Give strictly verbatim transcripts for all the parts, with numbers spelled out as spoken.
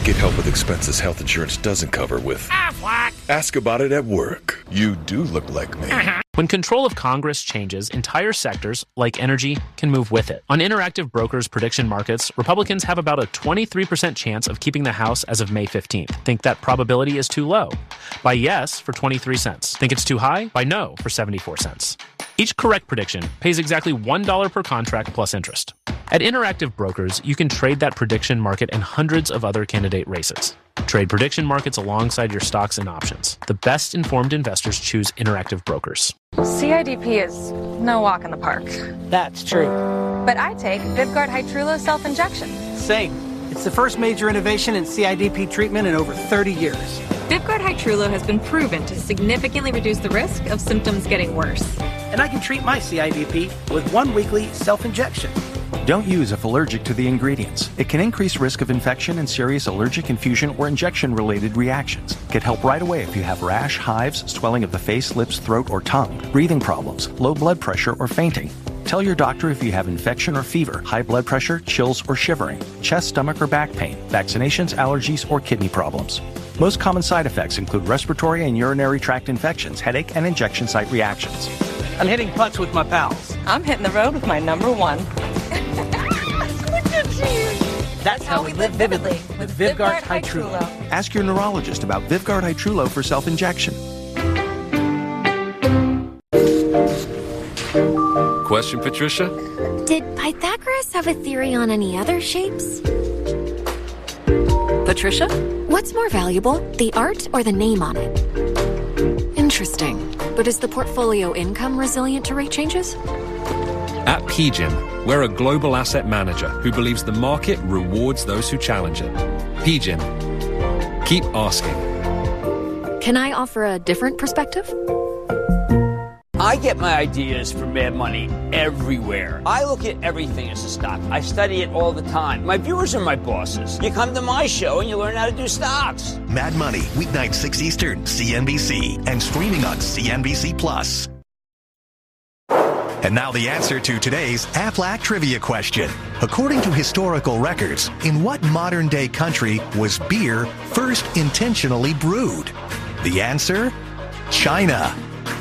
Get help with expenses health insurance doesn't cover with Aflac. Ask about it at work. You do look like me. Uh-huh. When control of Congress changes, entire sectors, like energy, can move with it. On Interactive Brokers prediction markets, Republicans have about a twenty-three percent chance of keeping the House as of May fifteenth. Think that probability is too low? Buy yes for twenty-three cents. Think it's too high? Buy no for seventy-four cents. Each correct prediction pays exactly one dollar per contract plus interest. At Interactive Brokers, you can trade that prediction market and hundreds of other candidate races. Trade prediction markets alongside your stocks and options. The best informed investors choose Interactive Brokers. C I D P is no walk in the park. That's true. But I take Vyvgart Hytrulo self-injection. Same. It's the first major innovation in C I D P treatment in over thirty years. Vyvgart Hytrulo has been proven to significantly reduce the risk of symptoms getting worse. And I can treat my C I D P with one weekly self-injection. Don't use if allergic to the ingredients. It can increase risk of infection and serious allergic infusion or injection-related reactions. Get help right away if you have rash, hives, swelling of the face, lips, throat, or tongue, breathing problems, low blood pressure, or fainting. Tell your doctor if you have infection or fever, high blood pressure, chills, or shivering, chest, stomach, or back pain, vaccinations, allergies, or kidney problems. Most common side effects include respiratory and urinary tract infections, headache, and injection site reactions. I'm hitting putts with my pals. I'm hitting the road with my number one. That's how we live vividly with Vyvgart Hytrulo. Ask your neurologist about Vyvgart Hytrulo for self-injection. Question, Patricia? Did Pythagoras have a theory on any other shapes? Patricia? What's more valuable, the art or the name on it? Interesting. But is the portfolio income resilient to rate changes? At P G I M, we're a global asset manager who believes the market rewards those who challenge it. P G I M. Keep asking. Can I offer a different perspective? I get my ideas from Mad Money everywhere. I look at everything as a stock. I study it all the time. My viewers are my bosses. You come to my show and you learn how to do stocks. Mad Money, weeknight six Eastern, C N B C, and streaming on C N B C Plus. And now the answer to today's Aflac trivia question. According to historical records, in what modern-day country was beer first intentionally brewed? The answer? China.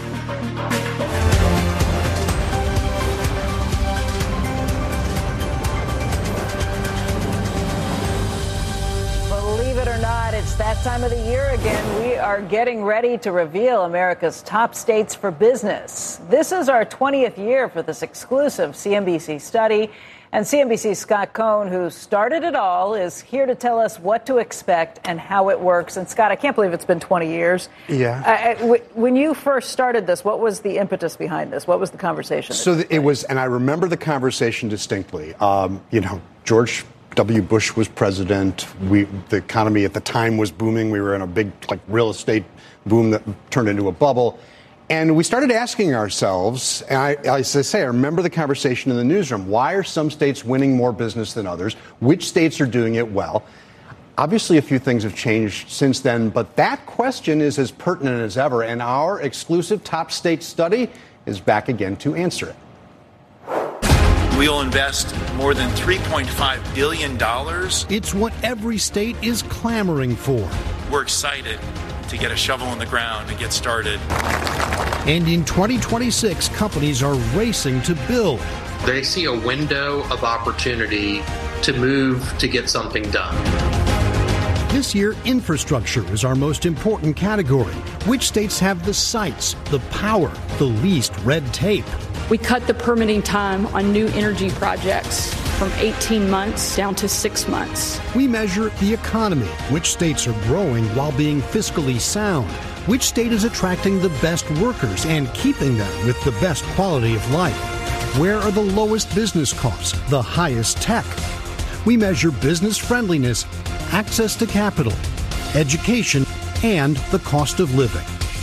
Believe it or not, it's that time of the year again. We are getting ready to reveal America's top states for business. This is our twentieth year for this exclusive C N B C study. And C N B C's Scott Cohn, who started it all, is here to tell us what to expect and how it works. And Scott, I can't believe it's been twenty years. Yeah. Uh, w- when you first started this, what was the impetus behind this? What was the conversation? So the, it was, and I remember the conversation distinctly. Um, you know, George W. Bush was president. We, the economy at the time was booming. We were in a big, like, real estate boom that turned into a bubble. And we started asking ourselves, and I, as I say, I remember the conversation in the newsroom. Why are some states winning more business than others? Which states are doing it well? Obviously, a few things have changed since then, but that question is as pertinent as ever. And our exclusive top state study is back again to answer it. We'll invest more than three point five billion dollars. It's what every state is clamoring for. We're excited to get a shovel in the ground and get started. And in twenty twenty-six, companies are racing to build. They see a window of opportunity to move to get something done. This year, infrastructure is our most important category. Which states have the sites, the power, the least red tape? We cut the permitting time on new energy projects from eighteen months down to six months. We measure the economy. Which states are growing while being fiscally sound? Which state is attracting the best workers and keeping them with the best quality of life? Where are the lowest business costs, the highest tech? We measure business friendliness, access to capital, education, and the cost of living.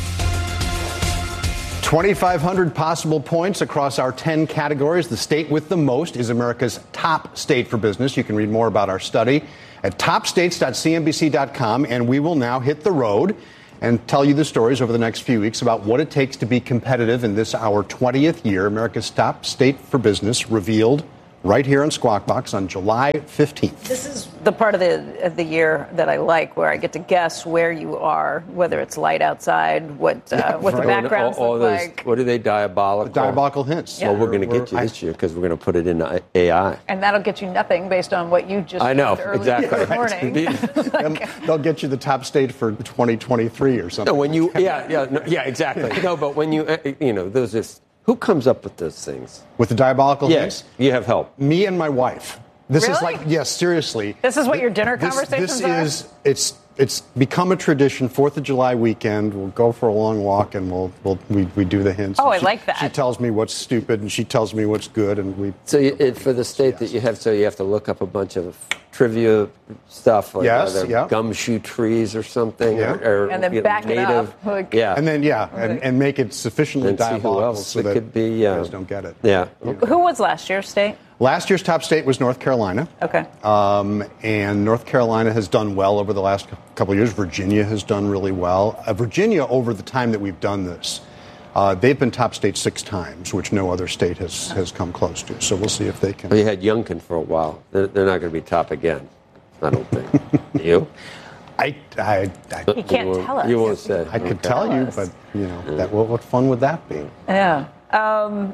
twenty-five hundred possible points across our ten categories. The state with the most is America's top state for business. You can read more about our study at top states dot c n b c dot com. And we will now hit the road and tell you the stories over the next few weeks about what it takes to be competitive in this, our twentieth year. America's top state for business revealed right here on Squawk Box on July fifteenth. This is the part of the of the year that I like, where I get to guess where you are, whether it's light outside, what uh, Yeah, what the right. backgrounds all, all look those, like. What are they, diabolical? Diabolical hints. Yeah. Well, we're going to We're- get you I- this year because we're going to put it in A I. And that'll get you nothing based on what you just I know, said earlier exactly. this morning. And they'll get you the top state for twenty twenty-three or something. No, when you, yeah, yeah, no, yeah, exactly. No, but when you, uh, you know, those is, who comes up with those things? With the diabolical Yes, hints? you have help. Me and my wife. This is Really? like, yes, seriously. This is what your dinner This, conversations this are? is, it's it's become a tradition. Fourth of July weekend, we'll go for a long walk and we'll, we'll we, we do the hints. Oh, And I she, like that. She tells me what's stupid and she tells me what's good, and we. So you, it, for the state that you have, so you have to look up a bunch of trivia stuff, like Yes, either yeah. gumshoe trees or something, Yeah. or, or And then you know, back it native, up, like- yeah, And then yeah, and, and make it sufficiently And see who diabolical else so it that could be, you uh, guys don't get it. yeah. Who was last year's state? Last year's top state was North Carolina. Okay. Um, and North Carolina has done well over the last couple of years. Virginia has done really well. Uh, Virginia, over the time that we've done this, uh, they've been top state six times, which no other state has, has come close to. So we'll see if they can. Well, you had Youngkin for a while. They're, they're not going to be top again, I don't think. you? I, I, I, He can't you won't- tell us. You won't say. I could Okay. tell you, but you know, that, what, what fun would that be? Yeah. Um,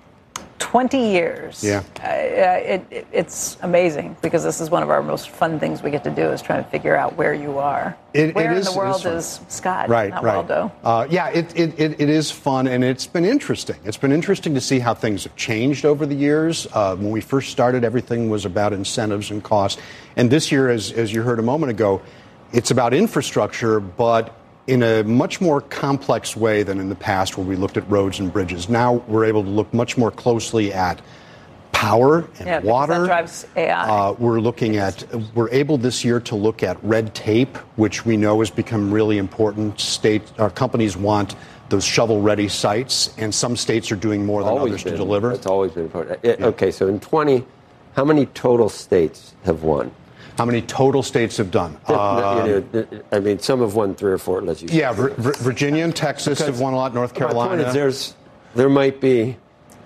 twenty years. Yeah. Uh, it, it, it's amazing because this is one of our most fun things we get to do is trying to figure out where you are. It- where it in is- the it world is fun. is Scott, Right, not right. Waldo? Uh, yeah, it, it, it, it is fun, and it's been interesting. It's been interesting to see how things have changed over the years. Uh, when we first started, everything was about incentives and costs. And this year, as, as you heard a moment ago, it's about infrastructure, but in a much more complex way than in the past where we looked at roads and bridges. Now we're able to look much more closely at power and Yeah, because water. that drives A I. Uh, we're looking at, we're able this year to look at red tape, which we know has become really important. State, our companies want those shovel-ready sites, and some states are doing more than Always others been. to deliver. It's always been important. Uh, Okay, so in twenty, how many total states have won? How many total states have done? You Um, know, I mean, some have won three or four. Let's use yeah, Vir- Vir- Virginia and Texas have won a lot. North My point Carolina. is there's there might be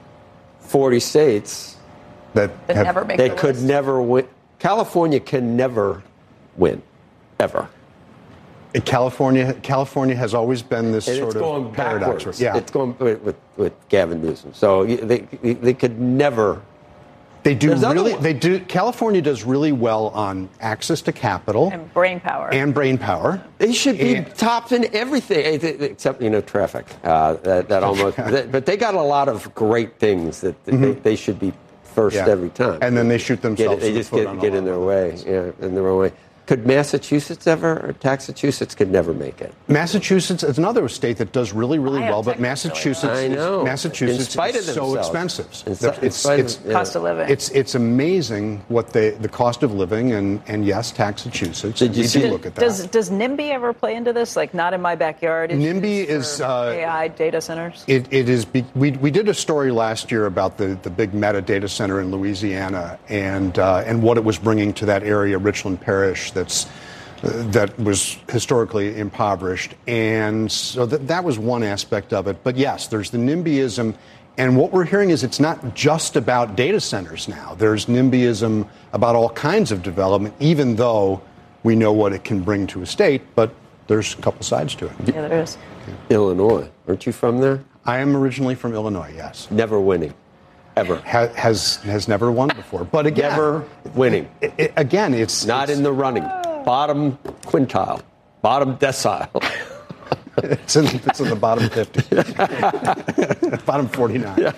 forty states that That have- never make they the could list. never win. California can never win, ever. California, California has always been this And sort it's of going paradox. backwards. Yeah, It's going with, with, with Gavin Newsom. So you- they they could never. they do There's other really. ones. They do. California does really well on access to capital And brain power. and brain power. They should be And- topped in everything, eh, except you know traffic. Uh, that, that almost. that, but they got a lot of great things that that they, they should be first Mm-hmm. Yeah. every time. And then they shoot Get it- themselves they in the just foot get, on get all in their of way. Yeah, in their own way. Could Massachusetts ever, or Massachusetts could never make it? Massachusetts is another state that does really, really well, but Biotech is really Massachusetts, well. I know. is, Massachusetts In spite is of so themselves. expensive. In si- in it's, spite of- it's, yeah. Cost of living. it's it's amazing what they the cost of living and and yes, Massachusetts. Did you we see- do look at that. Does does NIMBY ever play into this? Like, not in my backyard. issues NIMBY for is, uh, A I data centers. It, it is. Be, we we did a story last year about the, the big Meta data center in Louisiana and uh, and what it was bringing to that area, Richland Parish. That's uh, that was historically impoverished, and so that that was one aspect of it. But yes, there's the NIMBYism, and what we're hearing is it's not just about data centers now. There's NIMBYism about all kinds of development, even though we know what it can bring to a state. But there's a couple sides to it. Yeah, there is. Illinois, aren't you from there? I am originally from Illinois. Yes. Never winning, ever. Ha- has has never won before. But again, Never winning. i- i- again, it's Not it's, in the running. Bottom quintile, bottom decile. It's in, it's in the bottom fifty, bottom forty-nine.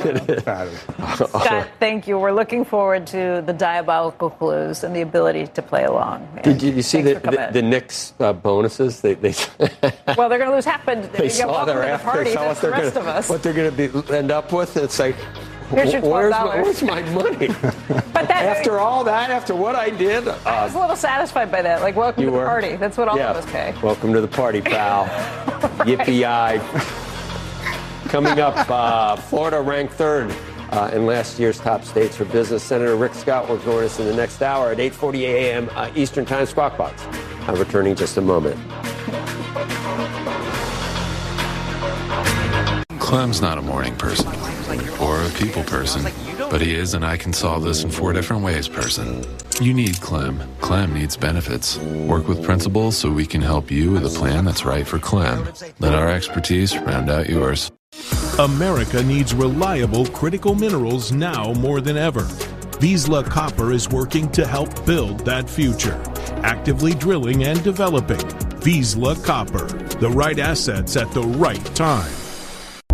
Scott, thank you. We're looking forward to the diabolical clues and the ability to play along. Did you, you see the, Thanks for coming the, the Knicks uh, bonuses? They, they, Well, they're going to lose half, but they you saw welcome their to the after, party. they saw That's what the they're rest gonna, of us. what they're going to be end up with. It's like, Here's your where's my, twelve dollars. where's my money? But that, After all that, after what I did, I uh, was a little satisfied by that. Like, welcome You to the were? party. That's what all yeah. of us pay. Welcome to the party, pal. Yippee-yi. Coming up, uh, Florida ranked third uh, in last year's top states for business. Senator Rick Scott will join us in the next hour at eight forty a.m. Uh, Eastern Time. Squawk Box. I'm returning just a moment. Clem's not a morning person or a people person, but he is an I can solve this in four different ways person. You need Clem. Clem needs benefits. Work with principals so we can help you with a plan that's right for Clem. Let our expertise round out yours. America needs reliable critical minerals now more than ever. Vizsla Copper is working to help build that future, actively drilling and developing Vizsla Copper, the right assets at the right time.